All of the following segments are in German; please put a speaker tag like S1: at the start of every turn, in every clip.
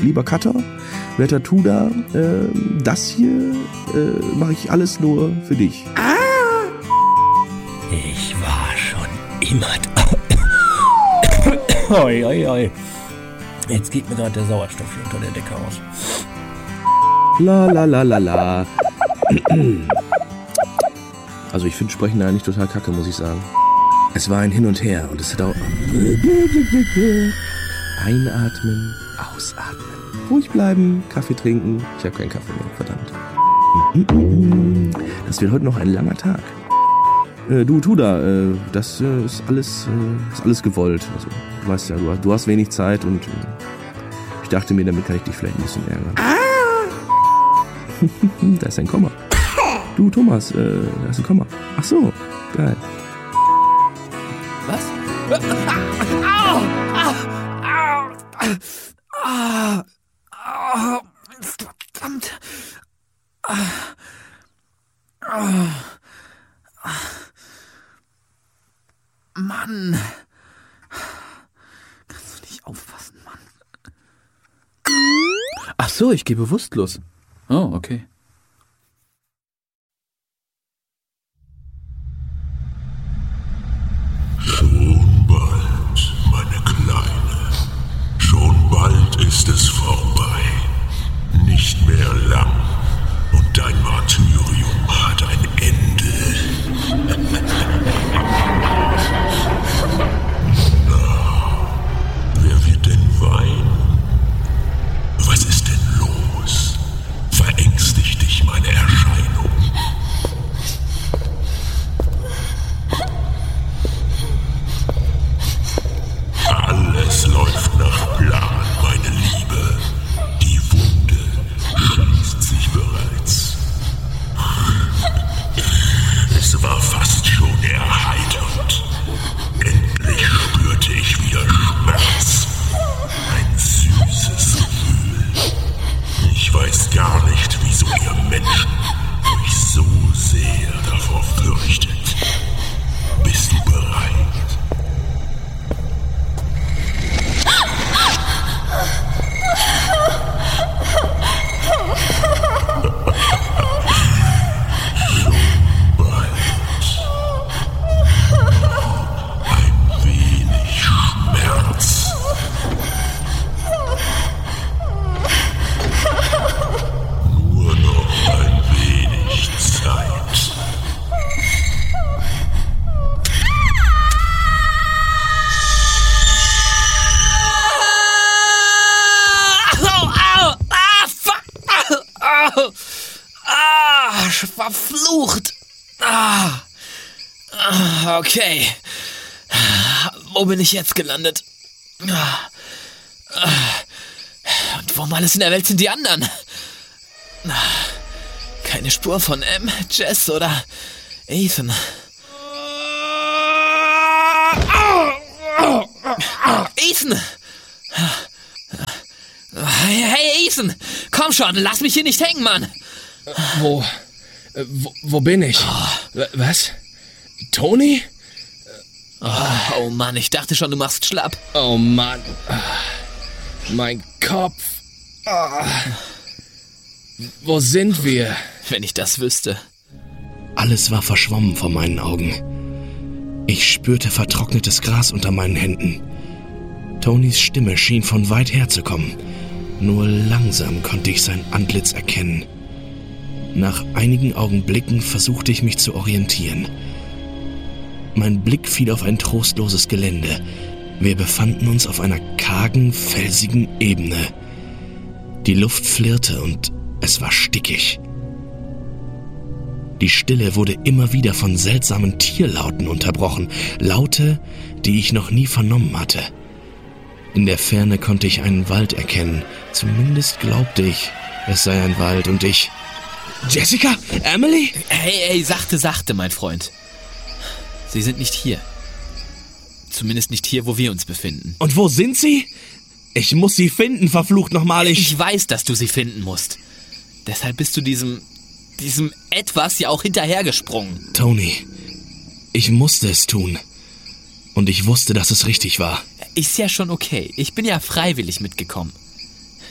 S1: lieber Cutter, werter Tudor, das hier mache ich alles nur für dich.
S2: Ich war schon immer Oi, oi, oi. Jetzt geht mir gerade der Sauerstoff hier unter der Decke aus.
S1: La la la la la. Also ich finde Sprechen da eigentlich total kacke, muss ich sagen. Es war ein Hin und Her und es hat auch... Einatmen, ausatmen. Ruhig bleiben, Kaffee trinken. Ich habe keinen Kaffee mehr, verdammt. Das wird heute noch ein langer Tag. Du Tudor, das ist alles gewollt. Also, du weißt ja, du hast wenig Zeit und ich dachte mir, damit kann ich dich vielleicht ein bisschen ärgern. Da ist ein Komma. Du Thomas, da ist ein Komma. Ach so, geil.
S2: Was? Verdammt. Mann. Kannst du nicht aufpassen, Mann?
S3: Ach so, ich gehe bewusstlos. Oh, okay.
S4: Schon bald, meine Kleine. Schon bald ist es vorbei. Nicht mehr lang. Und dein Martyrium hat ein Ende. Wer wird denn weinen? Was ist denn los? Verängstigt dich meine Erscheinung? Alles läuft nach Plan, meine Liebe. Die Wunde schließt sich bereits. Es war fast schon erheiternd. Endlich spürte ich wieder Schmerz. Ein süßes Gefühl. Ich weiß gar nicht, wieso ihr Menschen euch so sehr davor fürchtet. Bist du bereit?
S2: Verflucht! Okay. Wo bin ich jetzt gelandet? Und wo um alles in der Welt sind die anderen? Keine Spur von Jess oder Ethan. Ethan! Hey Ethan! Komm schon, lass mich hier nicht hängen, Mann!
S3: Wo bin ich? Was? Tony?
S2: Oh Mann, ich dachte schon, du machst schlapp.
S3: Oh Mann. Mein Kopf. Wo sind wir?
S2: Wenn ich das wüsste.
S5: Alles war verschwommen vor meinen Augen. Ich spürte vertrocknetes Gras unter meinen Händen. Tonys Stimme schien von weit her zu kommen. Nur langsam konnte ich sein Antlitz erkennen. Nach einigen Augenblicken versuchte ich mich zu orientieren. Mein Blick fiel auf ein trostloses Gelände. Wir befanden uns auf einer kargen, felsigen Ebene. Die Luft flirrte und es war stickig. Die Stille wurde immer wieder von seltsamen Tierlauten unterbrochen, Laute, die ich noch nie vernommen hatte. In der Ferne konnte ich einen Wald erkennen. Zumindest glaubte ich, es sei ein Wald und ich... Jessica? Emily?
S2: Hey, sachte, mein Freund. Sie sind nicht hier. Zumindest nicht hier, wo wir uns befinden.
S5: Und wo sind sie? Ich muss sie finden, verflucht nochmal.
S2: Ich weiß, dass du sie finden musst. Deshalb bist du diesem Etwas ja auch hinterhergesprungen.
S5: Tony, ich musste es tun. Und ich wusste, dass es richtig war.
S2: Ist ja schon okay. Ich bin ja freiwillig mitgekommen.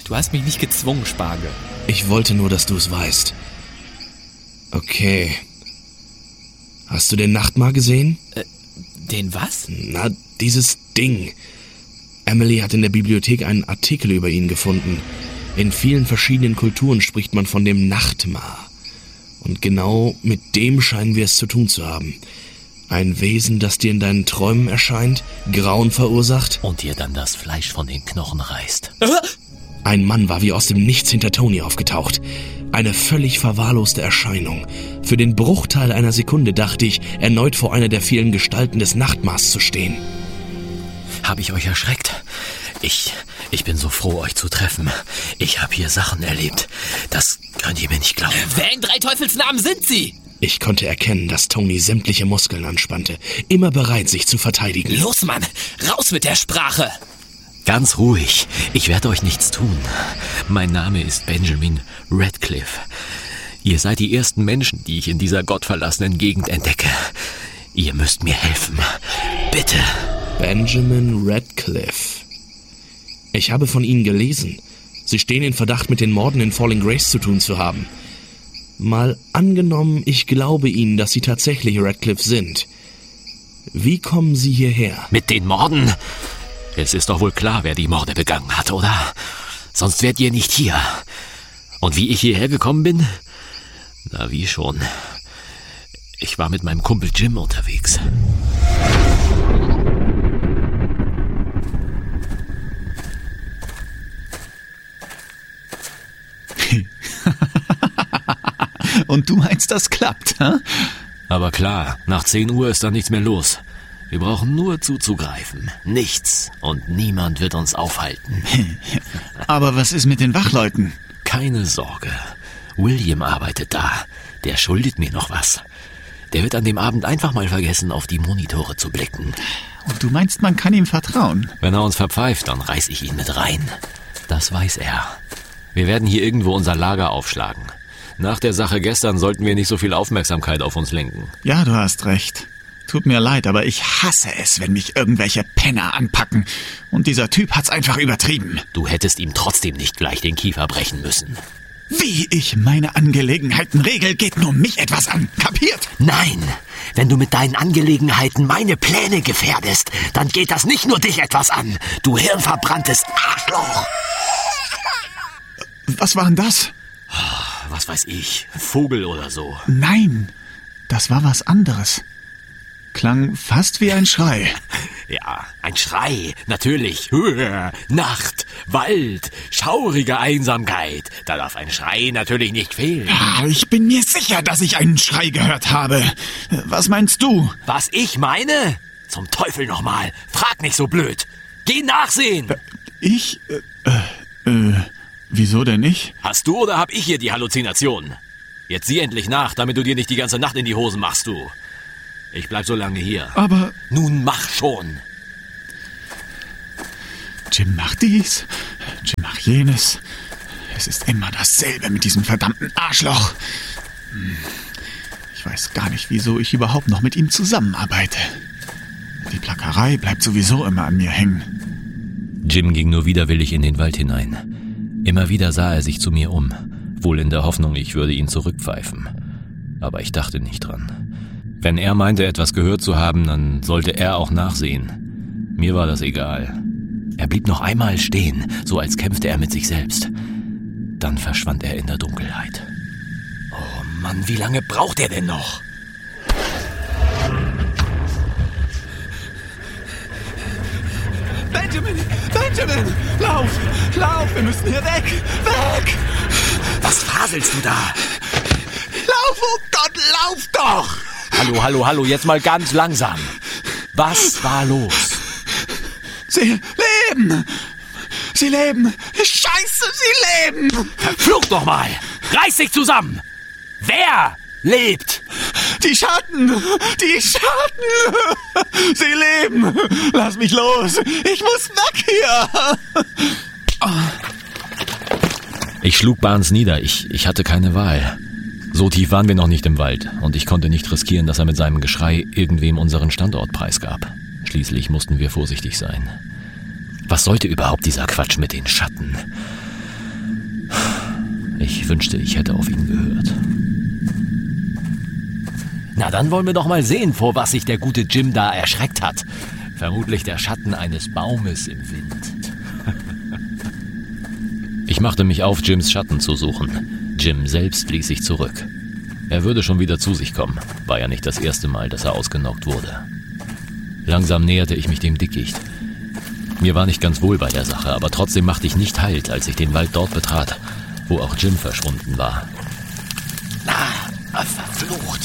S2: Du hast mich nicht gezwungen, Spargel.
S5: Ich wollte nur, dass du es weißt. Okay. Hast du den Nachtmar gesehen?
S2: Den was?
S5: Na, dieses Ding. Emily hat in der Bibliothek einen Artikel über ihn gefunden. In vielen verschiedenen Kulturen spricht man von dem Nachtmar. Und genau mit dem scheinen wir es zu tun zu haben. Ein Wesen, das dir in deinen Träumen erscheint, Grauen verursacht.
S6: Und dir dann das Fleisch von den Knochen reißt.
S5: Ein Mann war wie aus dem Nichts hinter Tony aufgetaucht. Eine völlig verwahrloste Erscheinung. Für den Bruchteil einer Sekunde dachte ich, erneut vor einer der vielen Gestalten des Nachtmars zu stehen.
S6: Hab ich euch erschreckt? Ich bin so froh, euch zu treffen. Ich habe hier Sachen erlebt. Das könnt ihr mir nicht glauben.
S2: Wer in 3 Teufelsnamen sind Sie?
S5: Ich konnte erkennen, dass Tony sämtliche Muskeln anspannte, immer bereit, sich zu verteidigen.
S2: Los, Mann, raus mit der Sprache!
S6: Ganz ruhig, ich werde euch nichts tun. Mein Name ist Benjamin Radcliffe. Ihr seid die ersten Menschen, die ich in dieser gottverlassenen Gegend entdecke. Ihr müsst mir helfen. Bitte.
S5: Benjamin Radcliffe. Ich habe von Ihnen gelesen. Sie stehen in Verdacht, mit den Morden in Falling Grace zu tun zu haben. Mal angenommen, ich glaube Ihnen, dass Sie tatsächlich Radcliffe sind. Wie kommen Sie hierher?
S6: Mit den Morden? Es ist doch wohl klar, wer die Morde begangen hat, oder? Sonst wärt ihr nicht hier. Und wie ich hierher gekommen bin? Na, wie schon. Ich war mit meinem Kumpel Jim unterwegs.
S7: Und du meinst, das klappt, hä?
S6: Aber klar, nach 10 Uhr ist da nichts mehr los. Wir brauchen nur zuzugreifen. Nichts und niemand wird uns aufhalten.
S7: Aber was ist mit den Wachleuten?
S6: Keine Sorge. William arbeitet da. Der schuldet mir noch was. Der wird an dem Abend einfach mal vergessen, auf die Monitore zu blicken.
S7: Und du meinst, man kann ihm vertrauen?
S6: Wenn er uns verpfeift, dann reiß ich ihn mit rein. Das weiß er. Wir werden hier irgendwo unser Lager aufschlagen. Nach der Sache gestern sollten wir nicht so viel Aufmerksamkeit auf uns lenken.
S7: Ja, du hast recht. Tut mir leid, aber ich hasse es, wenn mich irgendwelche Penner anpacken. Und dieser Typ hat's einfach übertrieben.
S6: Du hättest ihm trotzdem nicht gleich den Kiefer brechen müssen.
S7: Wie ich meine Angelegenheiten regel, geht nur mich etwas an. Kapiert?
S6: Nein, wenn du mit deinen Angelegenheiten meine Pläne gefährdest, dann geht das nicht nur dich etwas an, du hirnverbranntes Arschloch.
S7: Was war denn das?
S6: Was weiß ich, Vogel oder so.
S7: Nein, das war was anderes. Klang fast wie ein Schrei.
S6: Ja, ein Schrei, natürlich. Höhe, Nacht, Wald, schaurige Einsamkeit. Da darf ein Schrei natürlich nicht fehlen.
S7: Ja, ich bin mir sicher, dass ich einen Schrei gehört habe. Was meinst du?
S6: Was ich meine? Zum Teufel nochmal. Frag nicht so blöd. Geh nachsehen.
S7: Wieso denn nicht?
S6: Hast du oder hab ich hier die Halluzination? Jetzt sieh endlich nach, damit du dir nicht die ganze Nacht in die Hosen machst, du. Ich bleib so lange hier.
S7: Aber...
S6: Nun mach schon.
S7: Jim macht dies, Jim macht jenes. Es ist immer dasselbe mit diesem verdammten Arschloch. Ich weiß gar nicht, wieso ich überhaupt noch mit ihm zusammenarbeite. Die Plackerei bleibt sowieso immer an mir hängen.
S6: Jim ging nur widerwillig in den Wald hinein. Immer wieder sah er sich zu mir um, wohl in der Hoffnung, ich würde ihn zurückpfeifen. Aber ich dachte nicht dran. Wenn er meinte, etwas gehört zu haben, dann sollte er auch nachsehen. Mir war das egal. Er blieb noch einmal stehen, so als kämpfte er mit sich selbst. Dann verschwand er in der Dunkelheit. Oh Mann, wie lange braucht er denn noch?
S7: Benjamin, lauf, wir müssen hier weg.
S6: Was faselst du da?
S7: Lauf, oh Gott, lauf doch!
S6: Hallo, jetzt mal ganz langsam. Was war los?
S7: Sie leben! Scheiße, sie leben!
S6: Verflucht doch mal! Reiß dich zusammen! Wer lebt?
S7: Die Schatten! Sie leben! Lass mich los! Ich muss weg hier!
S6: Ich schlug Barnes nieder. Ich hatte keine Wahl. So tief waren wir noch nicht im Wald und ich konnte nicht riskieren, dass er mit seinem Geschrei irgendwem unseren Standort preisgab. Schließlich mussten wir vorsichtig sein. Was sollte überhaupt dieser Quatsch mit den Schatten? Ich wünschte, ich hätte auf ihn gehört. Na, dann wollen wir doch mal sehen, vor was sich der gute Jim da erschreckt hat. Vermutlich der Schatten eines Baumes im Wind. Ich machte mich auf, Jims Schatten zu suchen. Jim selbst ließ sich zurück. Er würde schon wieder zu sich kommen. War ja nicht das erste Mal, dass er ausgenockt wurde. Langsam näherte ich mich dem Dickicht. Mir war nicht ganz wohl bei der Sache, aber trotzdem machte ich nicht Halt, als ich den Wald dort betrat, wo auch Jim verschwunden war. Verflucht!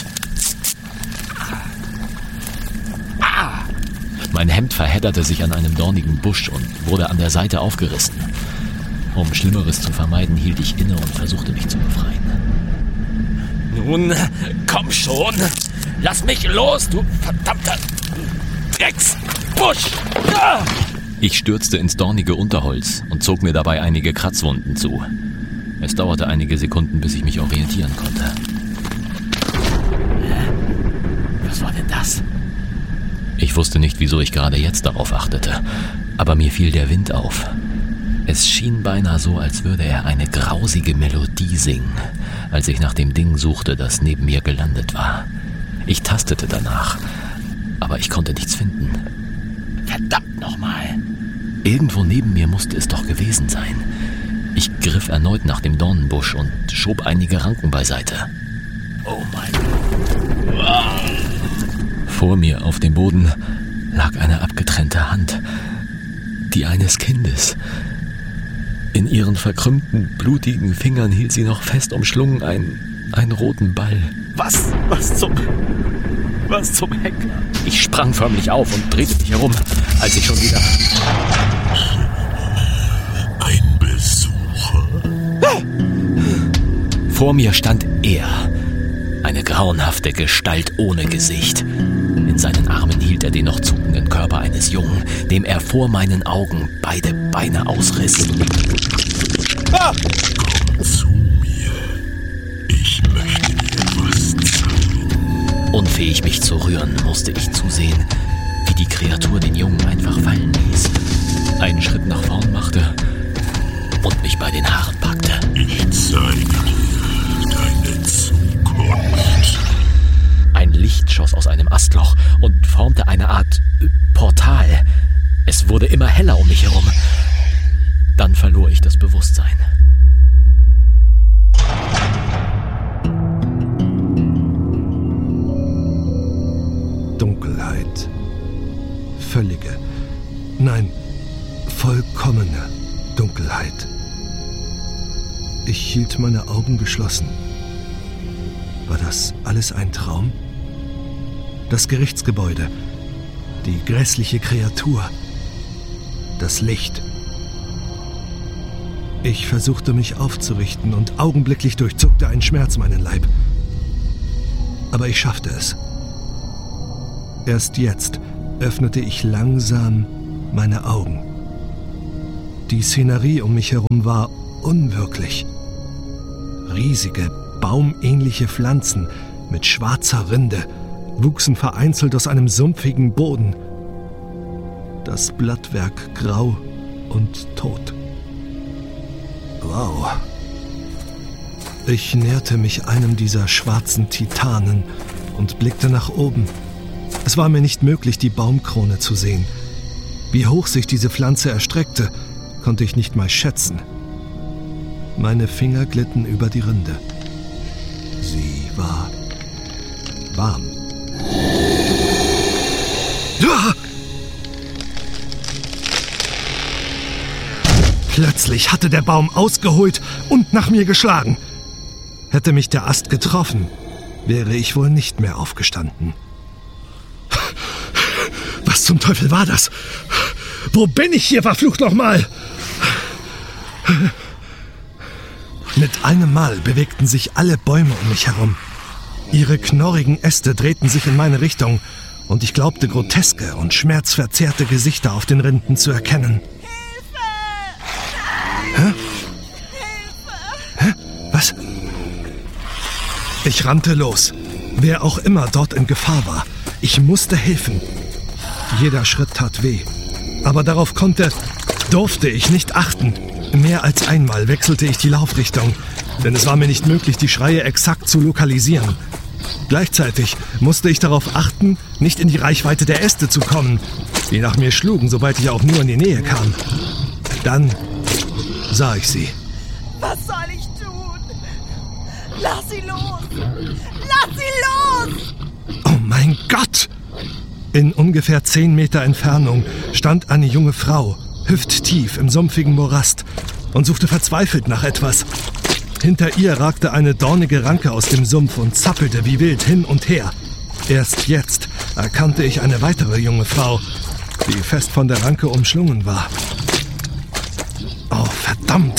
S6: Mein Hemd verhedderte sich an einem dornigen Busch und wurde an der Seite aufgerissen. Um Schlimmeres zu vermeiden, hielt ich inne und versuchte mich zu befreien. Nun, komm schon! Lass mich los, du verdammter Drecksbusch! Ich stürzte ins dornige Unterholz und zog mir dabei einige Kratzwunden zu. Es dauerte einige Sekunden, bis ich mich orientieren konnte. Was war denn das? Ich wusste nicht, wieso ich gerade jetzt darauf achtete, aber mir fiel der Wind auf. Es schien beinahe so, als würde er eine grausige Melodie singen, als ich nach dem Ding suchte, das neben mir gelandet war. Ich tastete danach, aber ich konnte nichts finden. Verdammt nochmal! Irgendwo neben mir musste es doch gewesen sein. Ich griff erneut nach dem Dornenbusch und schob einige Ranken beiseite. Oh mein Gott! Vor mir auf dem Boden lag eine abgetrennte Hand, die eines Kindes. In ihren verkrümmten, blutigen Fingern hielt sie noch fest umschlungen einen roten Ball. Was zum Henker? Ich sprang förmlich auf und drehte mich herum, als ich schon wieder...
S4: Ein Besucher?
S6: Vor mir stand er, eine grauenhafte Gestalt ohne Gesicht. In seinen Armen hielt er den noch zuckenden Körper eines Jungen, dem er vor meinen Augen beide Beine ausriss.
S4: Komm zu mir. Ich möchte dir etwas zeigen.
S6: Unfähig, mich zu rühren, musste ich zusehen, wie die Kreatur den Jungen einfach fallen ließ, einen Schritt nach vorn machte und mich bei den Haaren packte.
S4: Ich zeige dir deine Zukunft.
S6: Ein Licht schoss aus einem Astloch und formte eine Art Portal. Es wurde immer heller um mich herum. Dann verlor ich das Bewusstsein.
S8: Dunkelheit. Völlige, nein, vollkommene Dunkelheit. Ich hielt meine Augen geschlossen. War das alles ein Traum? Das Gerichtsgebäude, die grässliche Kreatur, das Licht. Ich versuchte mich aufzurichten und augenblicklich durchzuckte ein Schmerz meinen Leib. Aber ich schaffte es. Erst jetzt öffnete ich langsam meine Augen. Die Szenerie um mich herum war unwirklich. Riesige, baumähnliche Pflanzen mit schwarzer Rinde wuchsen vereinzelt aus einem sumpfigen Boden. Das Blattwerk grau und tot. Wow. Ich näherte mich einem dieser schwarzen Titanen und blickte nach oben. Es war mir nicht möglich, die Baumkrone zu sehen. Wie hoch sich diese Pflanze erstreckte, konnte ich nicht mal schätzen. Meine Finger glitten über die Rinde. Sie war warm. Plötzlich hatte der Baum ausgeholt und nach mir geschlagen. Hätte mich der Ast getroffen, wäre ich wohl nicht mehr aufgestanden. Was zum Teufel war das? Wo bin ich hier, verflucht nochmal? Mit einem Mal bewegten sich alle Bäume um mich herum. Ihre knorrigen Äste drehten sich in meine Richtung und ich glaubte, groteske und schmerzverzerrte Gesichter auf den Rinden zu erkennen. Hä? Hä? Was? Ich rannte los. Wer auch immer dort in Gefahr war. Ich musste helfen. Jeder Schritt tat weh. Aber darauf konnte... durfte ich nicht achten. Mehr als einmal wechselte ich die Laufrichtung, denn es war mir nicht möglich, die Schreie exakt zu lokalisieren. Gleichzeitig musste ich darauf achten, nicht in die Reichweite der Äste zu kommen, die nach mir schlugen, sobald ich auch nur in die Nähe kam. Dann sah ich sie.
S9: Was soll ich tun? Lass sie los! Lass sie los!
S8: Oh mein Gott! In ungefähr 10 Meter Entfernung stand eine junge Frau, hüfttief im sumpfigen Morast, und suchte verzweifelt nach etwas. Hinter ihr ragte eine dornige Ranke aus dem Sumpf und zappelte wie wild hin und her. Erst jetzt erkannte ich eine weitere junge Frau, die fest von der Ranke umschlungen war. Oh, verdammt!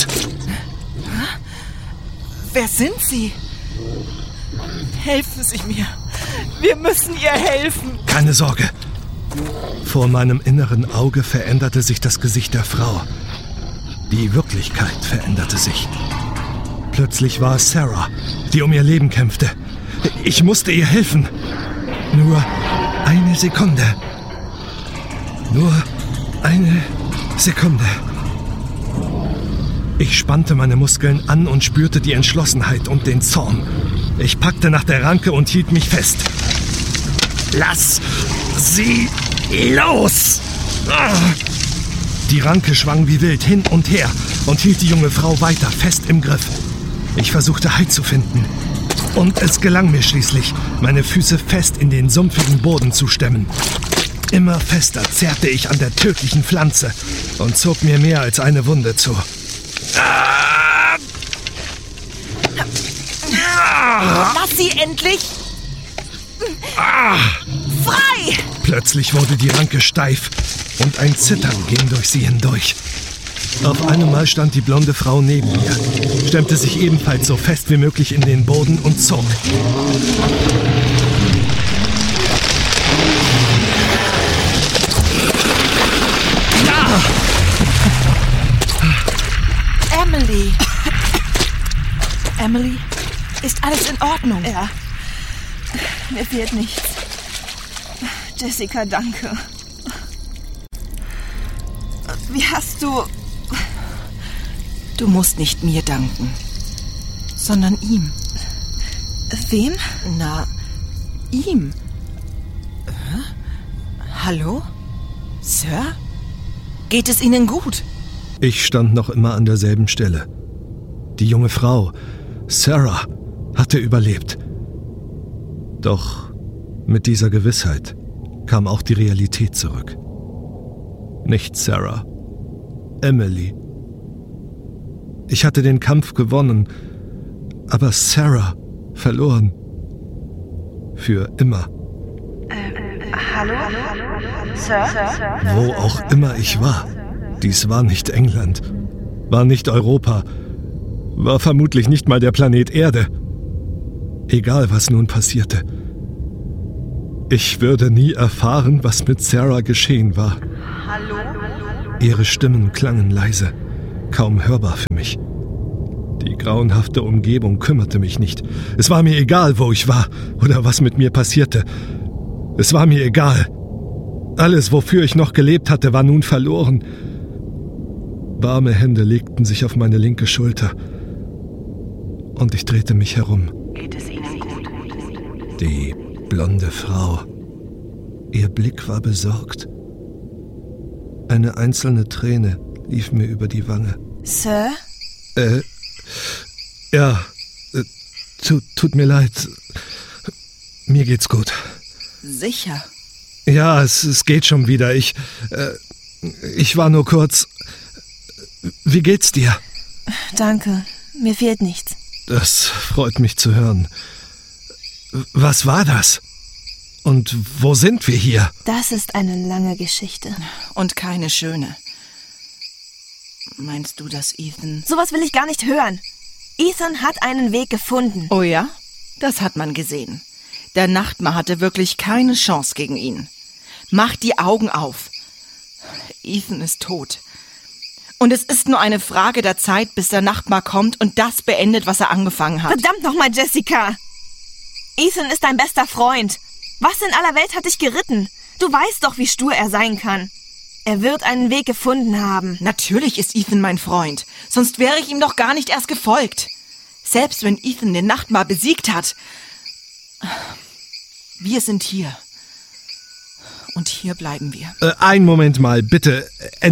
S9: Wer sind Sie? Helfen Sie mir. Wir müssen ihr helfen.
S8: Keine Sorge. Vor meinem inneren Auge veränderte sich das Gesicht der Frau. Die Wirklichkeit veränderte sich. Plötzlich war es Sarah, die um ihr Leben kämpfte. Ich musste ihr helfen. Nur eine Sekunde. Nur eine Sekunde. Ich spannte meine Muskeln an und spürte die Entschlossenheit und den Zorn. Ich packte nach der Ranke und hielt mich fest. Lass sie los! Die Ranke schwang wie wild hin und her und hielt die junge Frau weiter fest im Griff. Ich versuchte Halt zu finden. Und es gelang mir schließlich, meine Füße fest in den sumpfigen Boden zu stemmen. Immer fester zerrte ich an der tödlichen Pflanze und zog mir mehr als eine Wunde zu.
S9: Lass sie endlich! Frei!
S8: Plötzlich wurde die Ranke steif und ein Zittern ging durch sie hindurch. Auf einmal stand die blonde Frau neben mir, stemmte sich ebenfalls so fest wie möglich in den Boden und zog. Ja!
S9: Emily! Emily, ist alles in Ordnung? Ja. Mir fehlt nichts. Jessica, danke. Wie hast du... Du musst nicht mir danken, sondern ihm. Wem? Na, ihm. Hallo? Sir? Geht es Ihnen gut?
S8: Ich stand noch immer an derselben Stelle. Die junge Frau, Sarah, hatte überlebt. Doch mit dieser Gewissheit kam auch die Realität zurück. Nicht Sarah, Emily. Ich hatte den Kampf gewonnen, aber Sarah verloren. Für immer.
S9: Hallo? Sir?
S8: Wo auch immer ich war. Dies war nicht England, war nicht Europa, war vermutlich nicht mal der Planet Erde. Egal, was nun passierte. Ich würde nie erfahren, was mit Sarah geschehen war.
S9: Hallo?
S8: Ihre Stimmen klangen leise, kaum hörbar für mich. Die grauenhafte Umgebung kümmerte mich nicht. Es war mir egal, wo ich war oder was mit mir passierte. Es war mir egal. Alles, wofür ich noch gelebt hatte, war nun verloren. Warme Hände legten sich auf meine linke Schulter und ich drehte mich herum.
S9: Geht es Ihnen gut?
S8: Die blonde Frau. Ihr Blick war besorgt. Eine einzelne Träne lief mir über die Wange.
S9: Sir?
S8: Ja, tut mir leid. Mir geht's gut.
S9: Sicher?
S8: Ja, es geht schon wieder. Ich war nur kurz... Wie geht's dir?
S9: Danke, mir fehlt nichts.
S8: Das freut mich zu hören. Was war das? Und wo sind wir hier?
S9: Das ist eine lange Geschichte. Und keine schöne. Meinst du, dass Ethan...
S10: Sowas will ich gar nicht hören. Ethan hat einen Weg gefunden.
S9: Oh ja? Das hat man gesehen. Der Nachtmar hatte wirklich keine Chance gegen ihn. Mach die Augen auf. Ethan ist tot. Und es ist nur eine Frage der Zeit, bis der Nachtmar kommt und das beendet, was er angefangen hat.
S10: Verdammt nochmal, Jessica! Ethan ist dein bester Freund. Was in aller Welt hat dich geritten? Du weißt doch, wie stur er sein kann. Er wird einen Weg gefunden haben.
S9: Natürlich ist Ethan mein Freund. Sonst wäre ich ihm doch gar nicht erst gefolgt. Selbst wenn Ethan den Nachtmar besiegt hat. Wir sind hier. Und hier bleiben wir.
S8: Einen Moment mal, bitte.